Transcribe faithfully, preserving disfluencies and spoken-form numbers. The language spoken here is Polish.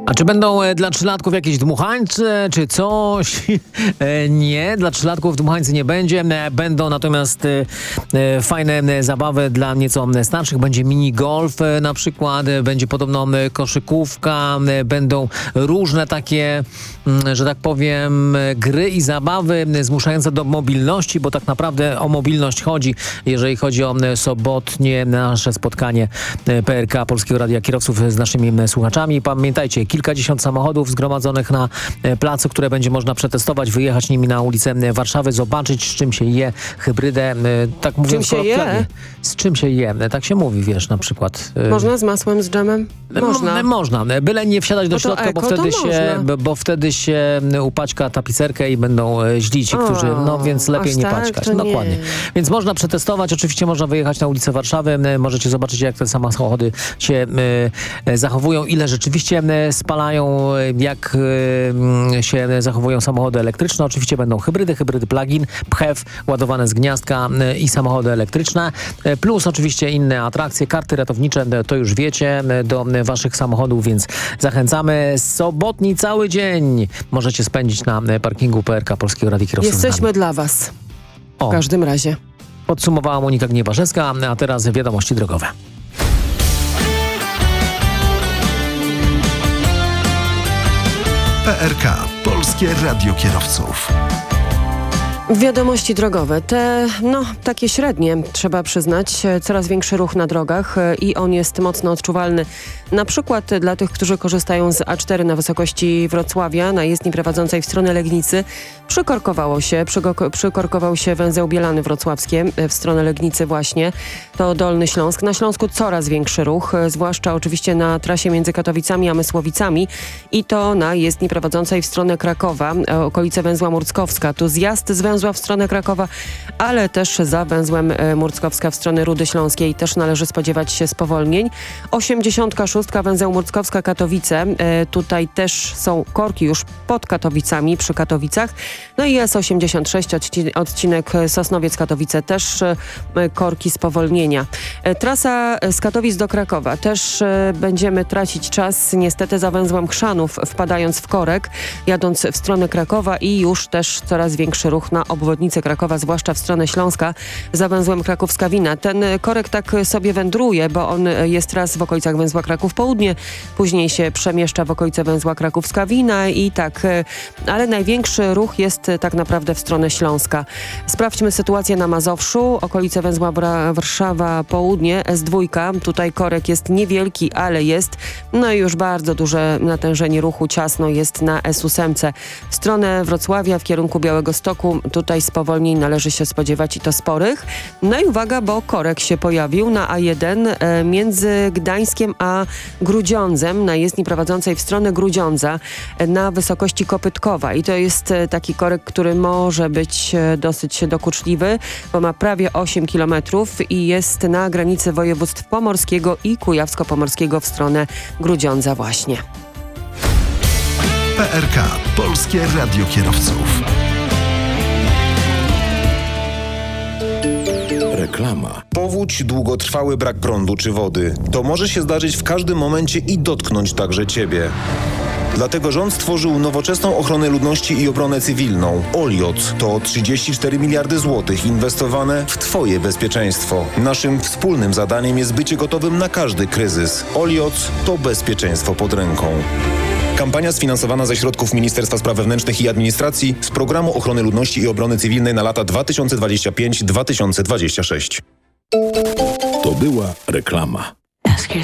A czy będą e, dla trzylatków jakieś dmuchańce, czy coś? E, nie, dla trzylatków dmuchańcy nie będzie. E, będą natomiast e, e, fajne e, zabawy dla nieco starszych. Będzie minigolf e, na przykład, e, będzie podobno e, koszykówka, e, będą różne takie, m, że tak powiem, e, gry i zabawy e, zmuszające do mobilności, bo tak naprawdę o mobilność chodzi, jeżeli chodzi o e, sobotnie nasze spotkanie e, P R K, Polskiego Radia Kierowców, z naszymi e, słuchaczami. Pamiętajcie, kilkadziesiąt samochodów zgromadzonych na placu, które będzie można przetestować, wyjechać nimi na ulicę Warszawy, zobaczyć, z czym się je hybrydę. Tak mówiąc, czym się je? Z czym się je? Tak się mówi, wiesz, na przykład. Można z masłem, z dżemem? Można. M- można. Byle nie wsiadać do No to środka, eko, bo wtedy to się, można. bo wtedy się upaćka tapicerkę i będą źli ci, którzy, no więc lepiej aż nie tak? paćkać. To nie. Dokładnie. Więc można przetestować, oczywiście można wyjechać na ulicę Warszawy, możecie zobaczyć, jak te samochody się e, zachowują, ile rzeczywiście e, spalają, jak e, się zachowują samochody elektryczne. Oczywiście będą hybrydy, hybrydy plug-in, P H E V, ładowane z gniazdka e, i samochody elektryczne, e, plus oczywiście inne atrakcje, karty ratownicze, e, to już wiecie, e, do e, waszych samochodów, więc zachęcamy. Sobotni cały dzień możecie spędzić na e, parkingu P R K Polskiego Radia Kierowców. Jesteśmy dla was. W O. każdym razie. Podsumowała Monika Gniewarzewska, a teraz wiadomości drogowe. P R K. Polskie Radio Kierowców. Wiadomości drogowe, te no takie średnie, trzeba przyznać, coraz większy ruch na drogach i on jest mocno odczuwalny. Na przykład dla tych, którzy korzystają z A cztery na wysokości Wrocławia, na jezdni prowadzącej w stronę Legnicy, przykorkowało się, przygo- przykorkował się węzeł Bielany Wrocławskie w stronę Legnicy właśnie, to Dolny Śląsk. Na Śląsku coraz większy ruch, zwłaszcza oczywiście na trasie między Katowicami a Mysłowicami i to na jezdni prowadzącej w stronę Krakowa, okolice węzła Murckowska. Tu zjazd z węzła w stronę Krakowa, ale też za węzłem Murckowska w stronę Rudy Śląskiej też należy spodziewać się spowolnień. osiemdziesiątka szóstka węzeł Murckowska Katowice. E, tutaj też są korki już pod Katowicami, przy Katowicach. No i S osiemdziesiąt sześć, odci- odcinek Sosnowiec Katowice, też e, korki spowolnienia. E, trasa z Katowic do Krakowa. Też e, będziemy tracić czas niestety za węzłem Chrzanów, wpadając w korek, jadąc w stronę Krakowa i już też coraz większy ruch na obwodnicy Krakowa, zwłaszcza w stronę Śląska, za węzłem Krakowska Wina. Ten korek tak sobie wędruje, bo on jest raz w okolicach węzła Kraków Południe, później się przemieszcza w okolice węzła Krakowska Wina i tak, ale największy ruch jest tak naprawdę w stronę Śląska. Sprawdźmy sytuację na Mazowszu, okolice węzła Bra- Warszawa Południe, S dwa, tutaj korek jest niewielki, ale jest, no i już bardzo duże natężenie ruchu, ciasno jest na S osiem. W stronę Wrocławia w kierunku Białegostoku, tutaj spowolnień należy się spodziewać i to sporych. No i uwaga, bo korek się pojawił na A jeden e, między Gdańskiem a Grudziądzem, na jezdni prowadzącej w stronę Grudziądza e, na wysokości Kopytkowa. I to jest e, taki korek, który może być e, dosyć dokuczliwy, bo ma prawie osiem kilometrów i jest na granicy województw pomorskiego i kujawsko-pomorskiego w stronę Grudziądza właśnie. P R K. Polskie Radio Kierowców. Reklama. Powódź, długotrwały brak prądu czy wody. To może się zdarzyć w każdym momencie i dotknąć także Ciebie. Dlatego rząd stworzył nowoczesną ochronę ludności i obronę cywilną. Oliot to trzydzieści cztery miliardy złotych inwestowane w Twoje bezpieczeństwo. Naszym wspólnym zadaniem jest bycie gotowym na każdy kryzys. Oliot to bezpieczeństwo pod ręką. Kampania sfinansowana ze środków Ministerstwa Spraw Wewnętrznych i Administracji z Programu Ochrony Ludności i Obrony Cywilnej na lata dwa tysiące dwudziesty piąty do dwa tysiące dwudziestego szóstego. To była reklama. Ask yourself.